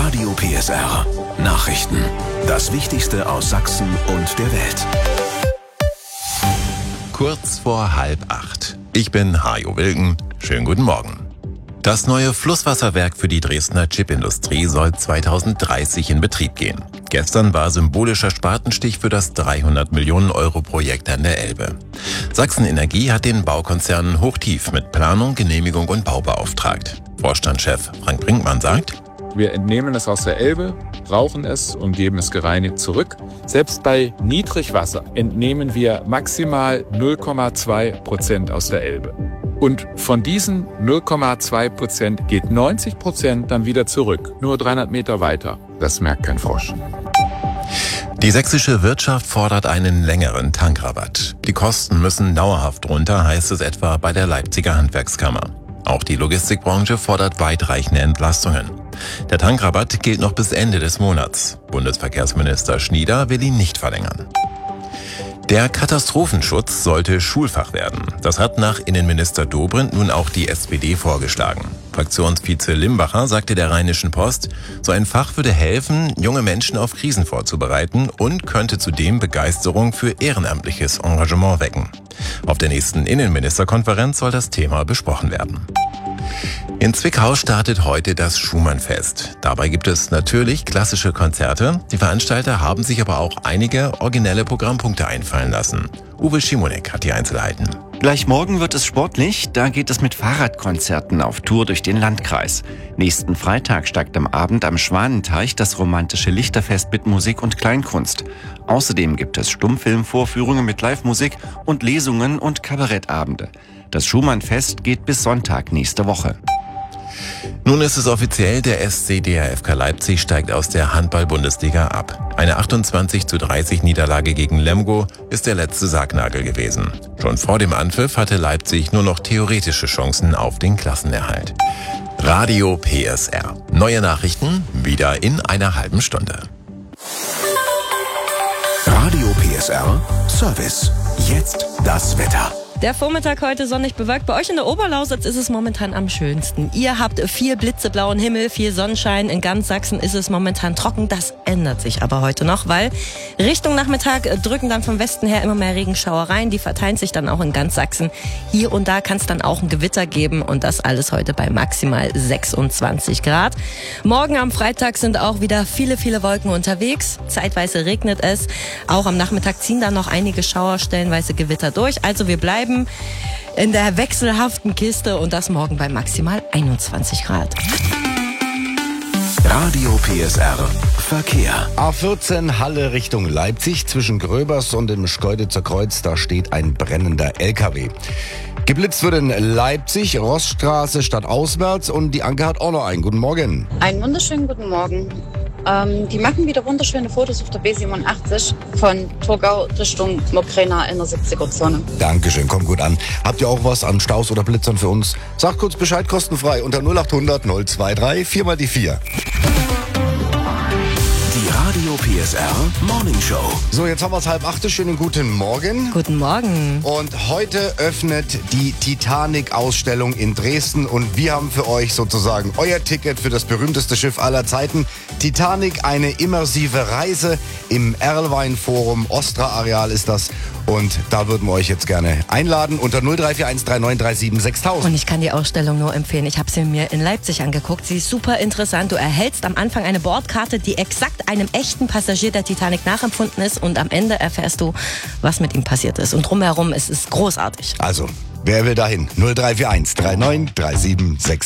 Radio PSR. Nachrichten. Das Wichtigste aus Sachsen und der Welt. Kurz vor 7:30. Ich bin Hajo Wilken. Schönen guten Morgen. Das neue Flusswasserwerk für die Dresdner Chipindustrie soll 2030 in Betrieb gehen. Gestern war symbolischer Spatenstich für das 300 Millionen Euro Projekt an der Elbe. Sachsen Energie hat den Baukonzern Hochtief mit Planung, Genehmigung und Bau beauftragt. Vorstandschef Frank Brinkmann sagt: Wir entnehmen es aus der Elbe, brauchen es und geben es gereinigt zurück. Selbst bei Niedrigwasser entnehmen wir maximal 0,2% aus der Elbe. Und von diesen 0,2% geht 90% dann wieder zurück, nur 300 Meter weiter. Das merkt kein Frosch. Die sächsische Wirtschaft fordert einen längeren Tankrabatt. Die Kosten müssen dauerhaft runter, heißt es etwa bei der Leipziger Handwerkskammer. Auch die Logistikbranche fordert weitreichende Entlastungen. Der Tankrabatt gilt noch bis Ende des Monats. Bundesverkehrsminister Schnieder will ihn nicht verlängern. Der Katastrophenschutz sollte Schulfach werden. Das hat nach Innenminister Dobrindt nun auch die SPD vorgeschlagen. Fraktionsvize Limbacher sagte der Rheinischen Post, so ein Fach würde helfen, junge Menschen auf Krisen vorzubereiten und könnte zudem Begeisterung für ehrenamtliches Engagement wecken. Auf der nächsten Innenministerkonferenz soll das Thema besprochen werden. In Zwickau startet heute das Schumann-Fest. Dabei gibt es natürlich klassische Konzerte. Die Veranstalter haben sich aber auch einige originelle Programmpunkte einfallen lassen. Uwe Schimonek hat die Einzelheiten. Gleich morgen wird es sportlich, da geht es mit Fahrradkonzerten auf Tour durch den Landkreis. Nächsten Freitag steigt am Abend am Schwanenteich das romantische Lichterfest mit Musik und Kleinkunst. Außerdem gibt es Stummfilmvorführungen mit Live-Musik und Lesungen und Kabarettabende. Das Schumann-Fest geht bis Sonntag nächste Woche. Nun ist es offiziell, der SC DHFK Leipzig steigt aus der Handball-Bundesliga ab. Eine 28:30 Niederlage gegen Lemgo ist der letzte Sargnagel gewesen. Schon vor dem Anpfiff hatte Leipzig nur noch theoretische Chancen auf den Klassenerhalt. Radio PSR. Neue Nachrichten wieder in einer halben Stunde. Radio PSR Service. Jetzt das Wetter. Der Vormittag heute sonnig bewölkt. Bei euch in der Oberlausitz ist es momentan am schönsten. Ihr habt viel blitzeblauen Himmel, viel Sonnenschein. In ganz Sachsen ist es momentan trocken. Das ändert sich aber heute noch, weil Richtung Nachmittag drücken dann vom Westen her immer mehr Regenschauer rein. Die verteilen sich dann auch in ganz Sachsen. Hier und da kann es dann auch ein Gewitter geben und das alles heute bei maximal 26 Grad. Morgen am Freitag sind auch wieder viele Wolken unterwegs. Zeitweise regnet es. Auch am Nachmittag ziehen dann noch einige Schauer, stellenweise Gewitter durch. Also wir bleiben in der wechselhaften Kiste und das morgen bei maximal 21 Grad. Radio PSR Verkehr. A14 Halle Richtung Leipzig zwischen Gröbers und dem Schkeuditzer Kreuz, da steht ein brennender LKW. Geblitzt wird in Leipzig, Rossstraße stadtauswärts und die Anke hat auch noch einen. Guten Morgen. Einen wunderschönen guten Morgen. Die machen wieder wunderschöne Fotos auf der B87 von Torgau Richtung Mokrena in der 70er-Zone. Dankeschön, kommt gut an. Habt ihr auch was an Staus oder Blitzern für uns? Sagt kurz Bescheid, kostenfrei unter 0800 023 4 mal die 4. Die Radio PSR Morning Show. So, jetzt haben wir es 7:30. Schönen guten Morgen. Guten Morgen. Und heute öffnet die Titanic-Ausstellung in Dresden und wir haben für euch sozusagen euer Ticket für das berühmteste Schiff aller Zeiten. Titanic, eine immersive Reise im Erlwein-Forum. Ostra-Areal ist das. Und da würden wir euch jetzt gerne einladen unter 0341 3937 6000. Und ich kann die Ausstellung nur empfehlen. Ich habe sie mir in Leipzig angeguckt. Sie ist super interessant. Du erhältst am Anfang eine Bordkarte, die exakt einem echten Passagier der Titanic nachempfunden ist. Und am Ende erfährst du, was mit ihm passiert ist. Und drumherum, es ist großartig. Also, wer will dahin? 0341 3937 6000.